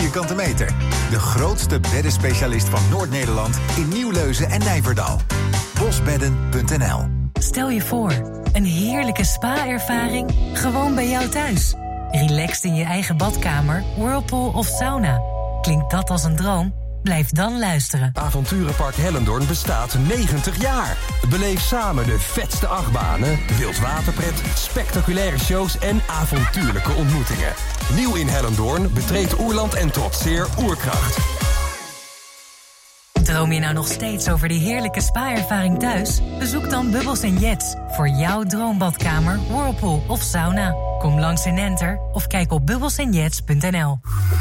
vierkante meter. De grootste beddenspecialist van Noord-Nederland in Nieuwleuzen en Nijverdal. Bosbedden.nl. Stel je voor, een heerlijke spa-ervaring gewoon bij jou thuis. Relaxed in je eigen badkamer, whirlpool of sauna. Klinkt dat als een droom? Blijf dan luisteren. Avonturenpark Hellendoorn bestaat 90 jaar. Beleef samen de vetste achtbanen, wildwaterpret, spectaculaire shows en avontuurlijke ontmoetingen. Nieuw in Hellendoorn betreedt Oerland en trotseer Oerkracht. Droom je nou nog steeds over die heerlijke spa-ervaring thuis? Bezoek dan Bubbles & Jets voor jouw droombadkamer, whirlpool of sauna. Kom langs in Enter of kijk op bubbelsandjets.nl.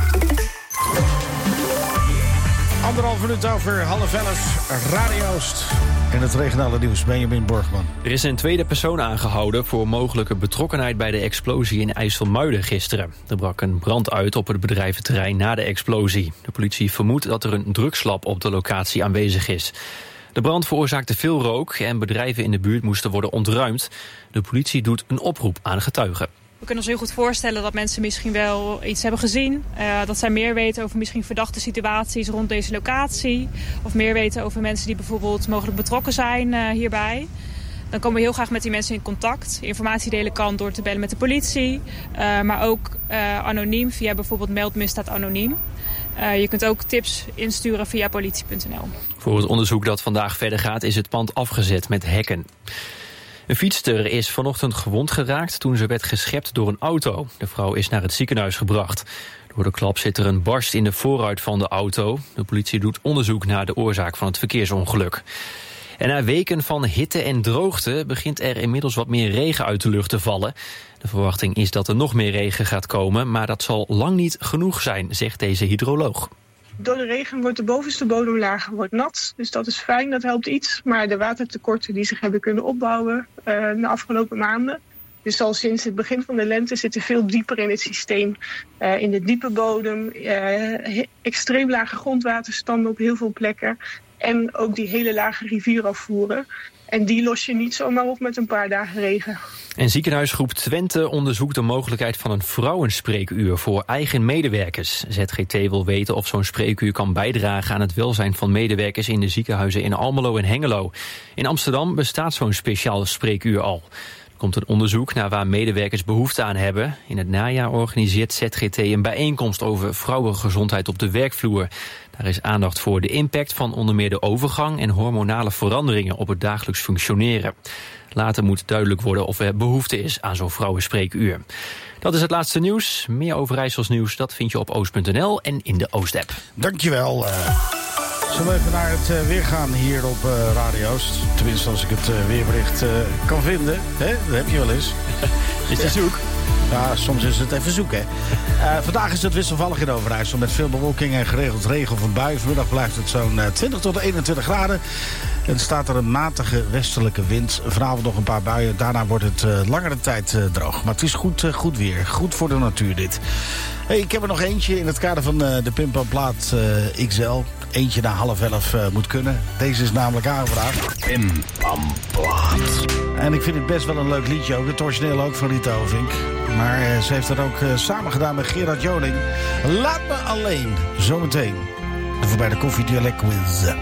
1,5 minuut over 10:30, Radio Oost. En het regionale nieuws, Benjamin Borgman. Er is een tweede persoon aangehouden voor mogelijke betrokkenheid bij de explosie in IJsselmuiden gisteren. Er brak een brand uit op het bedrijventerrein na de explosie. De politie vermoedt dat er een drugslab op de locatie aanwezig is. De brand veroorzaakte veel rook en bedrijven in de buurt moesten worden ontruimd. De politie doet een oproep aan getuigen. We kunnen ons heel goed voorstellen dat mensen misschien wel iets hebben gezien. Dat zij meer weten over misschien verdachte situaties rond deze locatie. Of meer weten over mensen die bijvoorbeeld mogelijk betrokken zijn hierbij. Dan komen we heel graag met die mensen in contact. Informatie delen kan door te bellen met de politie. Maar ook anoniem via bijvoorbeeld meldmisdaad anoniem. Je kunt ook tips insturen via politie.nl. Voor het onderzoek dat vandaag verder gaat is het pand afgezet met hekken. Een fietster is vanochtend gewond geraakt toen ze werd geschept door een auto. De vrouw is naar het ziekenhuis gebracht. Door de klap zit er een barst in de voorruit van de auto. De politie doet onderzoek naar de oorzaak van het verkeersongeluk. En na weken van hitte en droogte begint er inmiddels wat meer regen uit de lucht te vallen. De verwachting is dat er nog meer regen gaat komen, maar dat zal lang niet genoeg zijn, zegt deze hydroloog. Door de regen wordt de bovenste bodemlaag nat. Dus dat is fijn, dat helpt iets. Maar de watertekorten die zich hebben kunnen opbouwen de afgelopen maanden. Dus al sinds het begin van de lente zitten veel dieper in het systeem. In de diepe bodem, extreem lage grondwaterstanden op heel veel plekken. En ook die hele lage rivierafvoeren. En die los je niet zomaar op met een paar dagen regen. En ziekenhuisgroep Twente onderzoekt de mogelijkheid van een vrouwenspreekuur voor eigen medewerkers. ZGT wil weten of zo'n spreekuur kan bijdragen aan het welzijn van medewerkers in de ziekenhuizen in Almelo en Hengelo. In Amsterdam bestaat zo'n speciaal spreekuur al. Er komt een onderzoek naar waar medewerkers behoefte aan hebben. In het najaar organiseert ZGT een bijeenkomst over vrouwengezondheid op de werkvloer. Daar is aandacht voor de impact van onder meer de overgang en hormonale veranderingen op het dagelijks functioneren. Later moet duidelijk worden of er behoefte is aan zo'n vrouwenspreekuur. Dat is het laatste nieuws. Meer Overijssels nieuws, dat vind je op oost.nl en in de Oost-app. Dankjewel. Zullen we even naar het weer gaan hier op Radio Oost? Tenminste, als ik het weerbericht kan vinden. Hè? Dat heb je wel eens. Is je zoek? Ja, soms is het even zoeken. Vandaag is het wisselvallig in Overijssel met veel bewolking en geregeld regen of een bui. Vanmiddag blijft het zo'n 20 tot 21 graden. En staat er een matige westelijke wind. Vanavond nog een paar buien. Daarna wordt het langere tijd droog. Maar het is goed weer. Goed voor de natuur dit. Hey, ik heb er nog eentje in het kader van de Pimpamplaat XL. Eentje na 10:30 moet kunnen. Deze is namelijk aangevraagd. Pimpamplaat. En ik vind het best wel een leuk liedje ook. Het origineel ook van Rita Ovink. Maar ze heeft dat ook samen gedaan met Gerard Joling. Laat me alleen. Zometeen. De voorbij de Koffie Dialect Quiz.